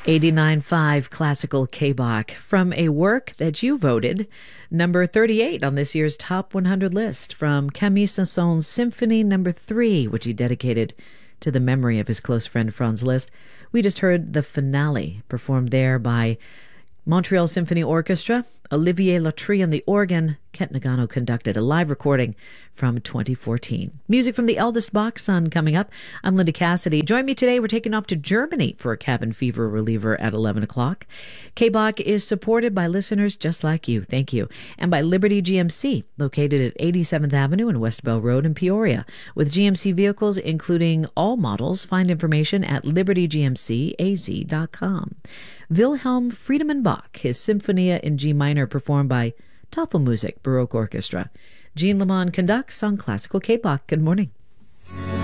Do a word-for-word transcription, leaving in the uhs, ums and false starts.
eighty-nine point five Classical K-Bach from a work that you voted number thirty-eight on this year's Top one hundred list, from Camille Saint-Saëns's Symphony Number three, which he dedicated to the memory of his close friend Franz Liszt. We just heard the finale, performed there by Montreal Symphony Orchestra. Olivier Latry on the organ. Kent Nagano conducted a live recording from twenty fourteen. Music from the eldest Bach son coming up. I'm Linda Cassidy. Join me today. We're taking off to Germany for a cabin fever reliever at eleven o'clock. K-Bach is supported by listeners just like you. Thank you. And by Liberty G M C, located at eighty-seventh Avenue and West Bell Road in Peoria. With G M C vehicles, including all models, find information at liberty g m c a z dot com. Wilhelm Friedemann Bach, his Symphonia in G minor, performed by Tafelmusik Baroque Orchestra. Jean Lamont conducts on Classical K-Bach. Good morning.